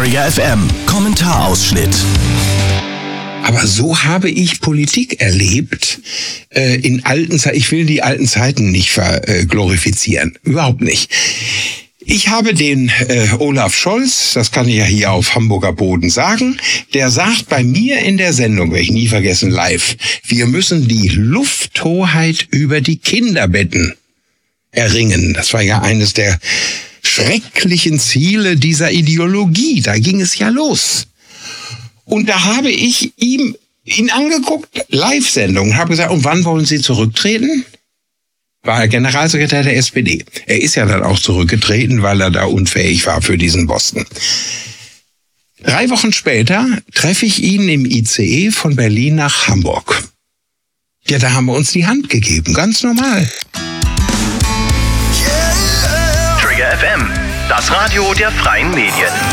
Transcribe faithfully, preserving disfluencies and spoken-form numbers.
Trigger F M, Kommentarausschnitt. Aber so habe ich Politik erlebt äh, in alten Zeiten. Ich will die alten Zeiten nicht verglorifizieren, äh, überhaupt nicht. Ich habe den äh, Olaf Scholz, das kann ich ja hier auf Hamburger Boden sagen, der sagt bei mir in der Sendung, werde ich nie vergessen, live, wir müssen die Lufthoheit über die Kinderbetten erringen. Das war ja eines der schrecklichen Ziele dieser Ideologie. Da ging es ja los. Und da habe ich ihm ihn angeguckt, Live-Sendung, habe gesagt, und wann wollen Sie zurücktreten? War er Generalsekretär der S P D. Er ist ja dann auch zurückgetreten, weil er da unfähig war für diesen Posten. Drei Wochen später treffe ich ihn im I C E von Berlin nach Hamburg. Ja, da haben wir uns die Hand gegeben, ganz normal. Trigger F M, das Radio der freien Medien.